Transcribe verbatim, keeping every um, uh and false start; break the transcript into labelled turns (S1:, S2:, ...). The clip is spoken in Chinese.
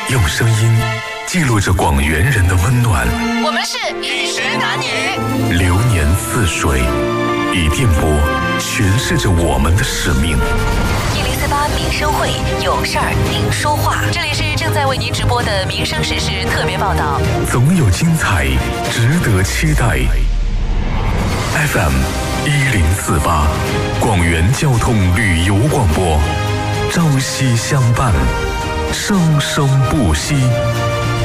S1: 用声音记录着广元人的温暖。
S2: 我们是与时男女，
S1: 流年似水，以电波诠释着我们的使命。
S2: 一零四八民生会，有事儿您说话。这里是正在为您直播的民生时事特别报道，
S1: 总有精彩，值得期待。F M 一零四八，广元交通旅游广播，朝夕相伴，生生不息。